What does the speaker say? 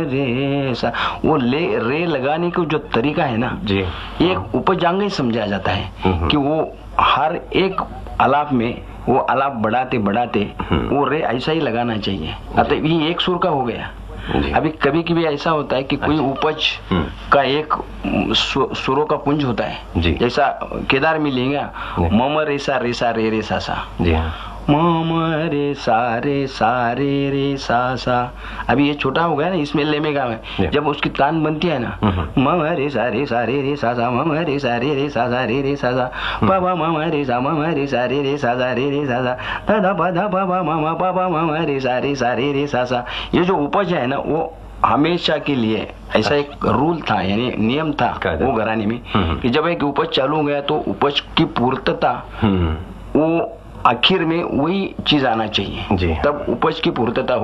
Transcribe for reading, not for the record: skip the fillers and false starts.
रे सा, वो रे लगाने का जो तरीका है ना जी, एक उपजांग ही समझा जाता है कि वो हर एक आलाप में वो आलाप बढ़ाते बढ़ाते वो रे ऐसा ही लगाना चाहिए। अतः ये एक सुर का हो गया। अभी कभी कभी ऐसा होता है कि कोई उपज का एक सुरों का पुंज होता है, जैसा केदार में लेंगे मम रेसा रेसा रे रे सा सा, जी हाँ, मम रे सा रे रे सा सा। अभी ये छोटा हो गया ना, इसमें लेमेगा में जब उसकी तान बनती है ना, मम रे सा रे सा सा, मम रे सा रे सा सा, पापा मम रे सा रे सा सा, दादा पादा पापा मम पापा मम रे सा सा। ये जो उपज है ना वो हमेशा के लिए ऐसा एक रूल था, यानी नियम था वो घराने में कि जब एक उपज चालू हो गया तो उपज की पूर्तता वो आखिर में वही चीज आना चाहिए, तब उपज की पूर्तता